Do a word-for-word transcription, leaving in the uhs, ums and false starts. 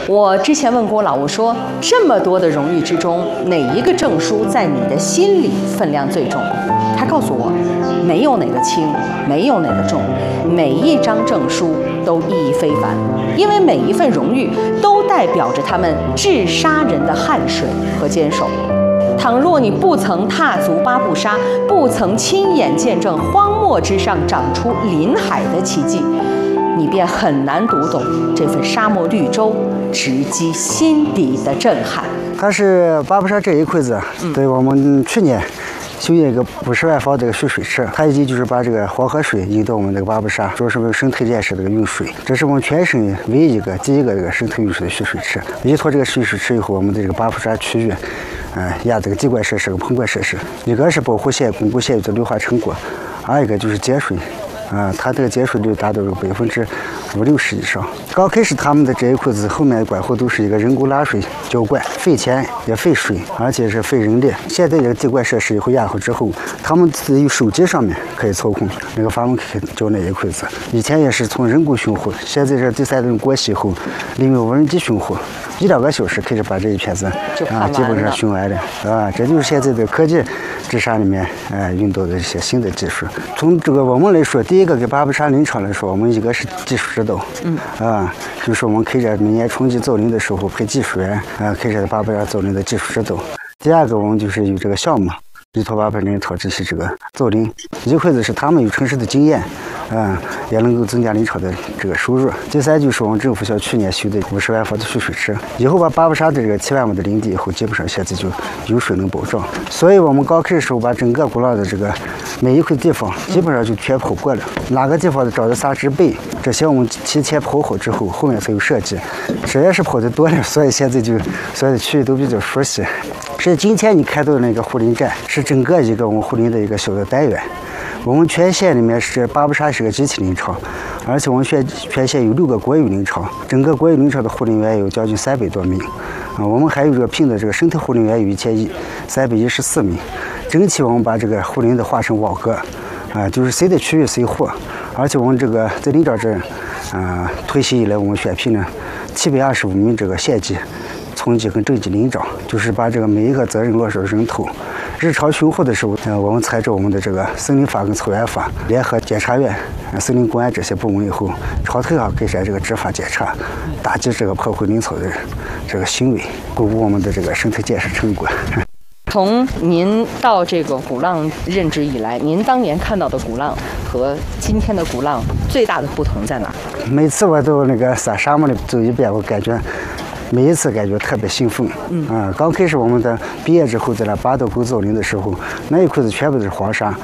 我之前问过老吴说，这么多的荣誉之中，哪一个证书在你的心里分量最重？他告诉我，没有哪个轻，没有哪个重，每一张证书都意义非凡，因为每一份荣誉都代表着他们治沙人的汗水和坚守。倘若你不曾踏足巴布沙，不曾亲眼见证荒漠之上长出林海的奇迹，你便很难读懂这份沙漠绿洲直击心底的震撼。 它是巴布沙这一块子，对我们去年修建一个五十万方这个蓄水池，它已经就是把这个黄河水引到我们这个巴布沙，主要是为生态建设这个用水。这是我们全省唯一一个第一个这个生态用水的蓄水池。依托这个蓄水池以后，我们的这个巴布沙区域，嗯、呃，压这个地灌设施和棚灌设施，一个是保护县巩固县域的绿化成果，二一个就是节水。啊、呃，它这个节水率达到了百分之五六十以上。刚开始他们的这一块子后面管后都是一个人工拉水浇灌，费钱也费水，而且是费人力。现在这个地灌设施以后压好之后，他们自己手机上面可以操控，那个阀门可以浇那一块子。以前也是从人工巡护，现在这第三轮过溪后，利用无人机巡护，一两个小时可以把这一片子啊基本上巡完了啊。这就是现在的科技治沙里面呃用到的一些新的技术。从这个我们来说，第一个给巴布沙林场来说，我们一个是技术指导，嗯啊，就是我们开展每年春季造林的时候派技术员啊开展巴布沙造林的技术指导。第二个我们就是有这个项目。依托巴布林场这些这个造林，一块子是他们有城市的经验，嗯，也能够增加林场的这个收入。第三就是我们政府像去年修的五十万方的蓄水池，以后把巴布沙的这个七万亩的林地以后，基本上现在就有水能保障。所以我们刚开始时候把整个鼓浪的这个每一块地方基本上就全跑过了，哪个地方长的啥植被，这些我们提前跑好之后，后面才有设计。实在是跑的多了，所以现在就所有的区域都比较熟悉。是今天你看到的那个护林站，是整个一个我们护林的一个小的单元。我们全县里面是巴布沙是个集体林场，而且我们全全县有六个国有林场，整个国有林场的护林员有将近三百多名，啊，我们还有这个聘的这个生态护林员有一千一三百一十四名。整体我们把这个护林的划成网格，啊，就是谁的区域谁护。而且我们这个在林长镇，啊，推行以来我们选聘了七百二十五名这个县级。村级跟镇级林长，就是把这个每一个责任落实人头。日常巡护的时候，呃，我们采着我们的这个森林法跟草原法，联合检察院、森林公安这些部门以后，朝头上开展这个执法检查，打击这个破坏林草的这个行为，巩固我们的这个生态建设成果。 从您到这个鼓浪任职以来，您当年看到的鼓浪和今天的鼓浪最大的不同在哪？ 每次我到那个沙沙漠里走一遍，我感觉。每一次感觉特别兴奋，嗯啊，刚开始我们的毕业之后，在那八道沟造林的时候，那一块子全部都是黄沙，